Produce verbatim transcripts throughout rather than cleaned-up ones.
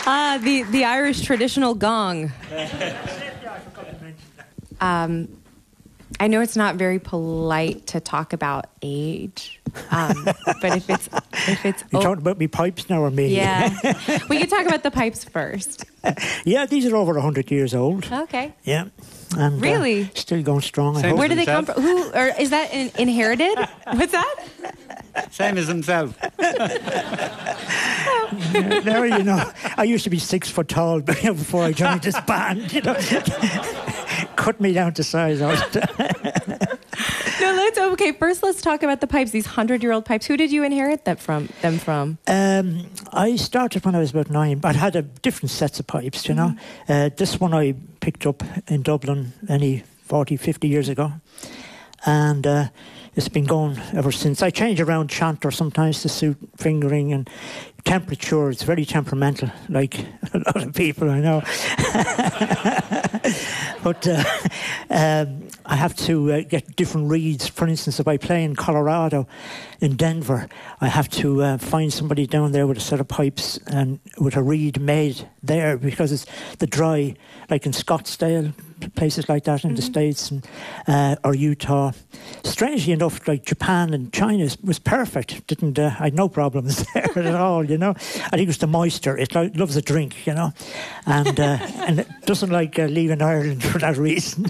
Ah, the, the Irish traditional gong. Um, I know it's not very polite to talk about age, um, but if it's if it's You're oh, talking about me pipes now or me? yeah, we could talk about the pipes first. Yeah, these are over a hundred years old. Okay. Yeah. And, Really? Uh, still going strong. I Same hope. Where do they come himself. from? Who or is that in, inherited? What's that? Same as himself. There, you know, I used to be six foot tall before I joined this band. You know, cut me down to size. I was No, let's okay. First, let's talk about the pipes. These hundred-year-old pipes. Who did you inherit that from? Them from? Um, I started when I was about nine, but I had a different sets of pipes, you know. Mm-hmm. Uh, this one I picked up in Dublin any forty, fifty years ago. And uh, it's been going ever since. I change around chanter sometimes to suit fingering and temperature. It's very temperamental, like a lot of people I know. But uh, um, I have to uh, get different reeds. For instance, if I play in Colorado, in Denver, I have to uh, find somebody down there with a set of pipes and with a reed made there, because it's the dry, like in Scottsdale, places like that in mm-hmm. the States, and uh, or Utah. Strangely enough, like Japan and China was perfect. Didn't uh, I had no problems there at all, you know. I think it was the moisture. It lo- loves a drink, you know, and uh, and it doesn't like uh, leaving Ireland for that reason.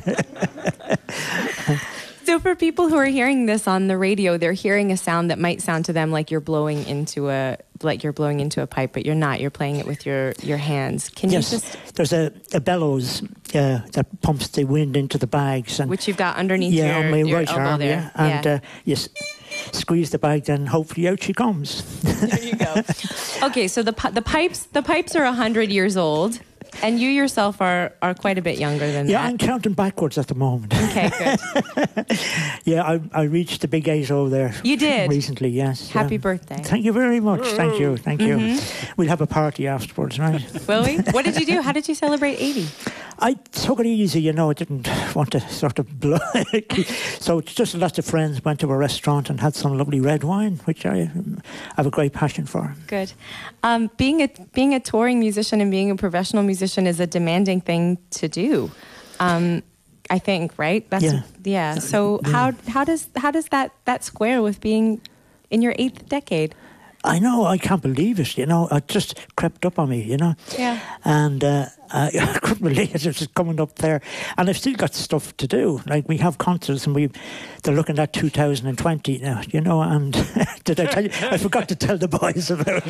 So for people who are hearing this on the radio, they're hearing a sound that might sound to them like you're blowing into a like you're blowing into a pipe, but you're not. You're playing it with your, your hands. Can yes, you just there's a, a bellows uh, that pumps the wind into the bags, and which you've got underneath yeah, your, on my your right elbow arm, there. yeah, and yeah. uh, yes, squeeze the bag, then hopefully out she comes. There you go. Okay, so the pi- the pipes the pipes are a hundred years old. And you yourself are, are quite a bit younger than yeah, that. I'm counting backwards at the moment. Okay, good. Yeah, I, I reached the big eight oh there. You did? Recently, yes. Happy yeah. birthday. Thank you very much. Thank you, thank you. Mm-hmm. We'll have a party afterwards, right? Will we? What did you do? How did you celebrate eighty? I took it easy, you know. I didn't want to sort of blow. So it's just lots of friends went to a restaurant and had some lovely red wine, which I um, have a great passion for. Good. Um, being a being a touring musician and being a professional musician is a demanding thing to do. Um, I think, right? That's yeah. yeah. So yeah. how how does how does that that square with being in your eighth decade? I know, I can't believe it, you know. It just crept up on me, you know. Yeah. And uh, I couldn't believe it. It was coming up there. And I've still got stuff to do. Like, we have concerts, and we they're looking at two thousand twenty now, you know. And did I tell you? I forgot to tell the boys about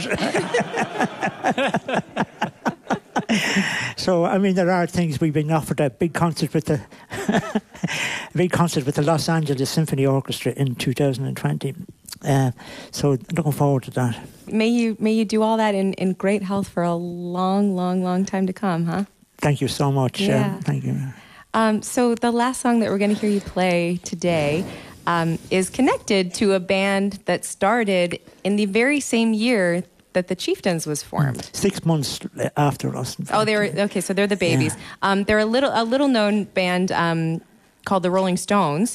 it. So, I mean, there are things. We've been offered a big concert with the a big concert with the Los Angeles Symphony Orchestra in two thousand twenty. Uh, so looking forward to that. May you may you do all that in, in great health for a long, long, long time to come, huh? Thank you so much. Yeah. Uh, thank you. Um, so the last song that we're going to hear you play today um, is connected to a band that started in the very same year that the Chieftains was formed. Six months after us. Oh, they were okay. So they're the babies. Yeah. Um, they're a little a little known band. Um, called the Rolling Stones.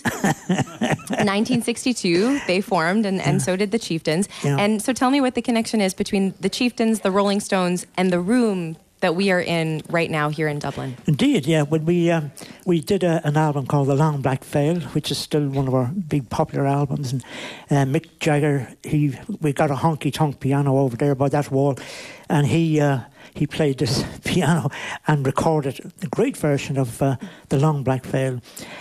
nineteen sixty-two, they formed, and, and so did the Chieftains. Yeah. And so tell me what the connection is between the Chieftains, the Rolling Stones, and the room that we are in right now here in Dublin. Indeed, yeah. When we um, we did a, an album called The Long Black Veil, which is still one of our big popular albums, and uh, Mick Jagger, he we got a honky-tonk piano over there by that wall, and he... Uh, He played this piano and recorded a great version of uh, The Long Black Veil.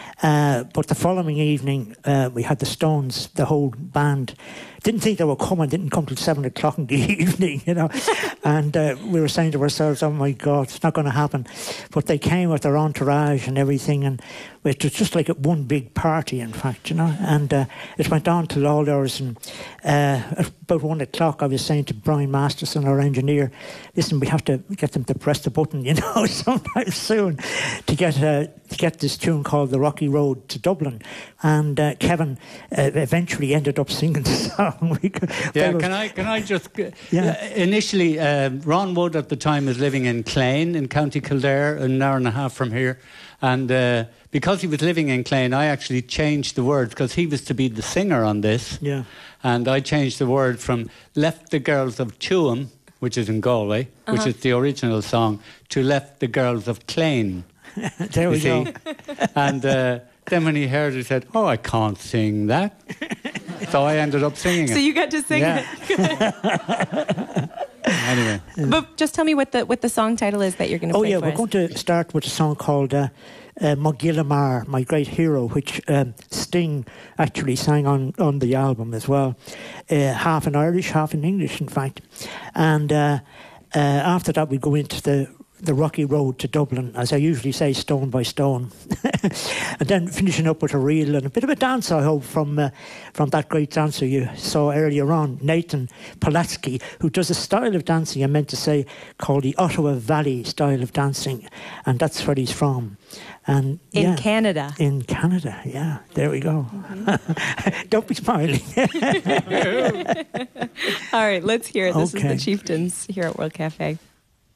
Uh, but the following evening, uh, we had the Stones, the whole band. Didn't think they were coming, didn't come till seven o'clock in the evening, you know. And uh, we were saying to ourselves, oh my God, it's not going to happen. But they came with their entourage and everything, and it was just like a one big party, in fact, you know. And uh, it went on till all hours. And uh, at about one o'clock, I was saying to Brian Masterson, our engineer, listen, we have to get them to press the button, you know, sometime soon to get uh, to get this tune called The Rocky Road to Dublin. And uh, Kevin uh, eventually ended up singing the song. Yeah, can I can I just... Yeah. Uh, initially, uh, Ron Wood at the time was living in Clane in County Kildare, an hour and a half from here. And uh, because he was living in Clane, I actually changed the words, because he was to be the singer on this. Yeah. And I changed the word from Left the Girls of Tuam, which is in Galway, Uh-huh. which is the original song, to Left the Girls of Clane. There we you see? go. And uh, then when he heard it, he said, oh, I can't sing that. So I ended up singing it. So you got to sing Yeah. it. Anyway. But just tell me what the what the song title is that you're going to Oh play yeah, for we're us. going to start with a song called uh, uh, Mogillamar, My Great Hero, which um, Sting actually sang on, on the album as well. Uh, half in Irish, half in English, in fact. And uh, uh, after that, we go into the the rocky road to Dublin, as I usually say, stone by stone. And then finishing up with a reel and a bit of a dance, I hope, from uh, from that great dancer you saw earlier on, Nathan Polatsky, who does a style of dancing, I meant to say, called the Ottawa Valley style of dancing. And that's where he's from. And In yeah, Canada. In Canada, yeah. There we go. Mm-hmm. Don't be smiling. All right, let's hear it. This Okay. is the Chieftains here at World Cafe.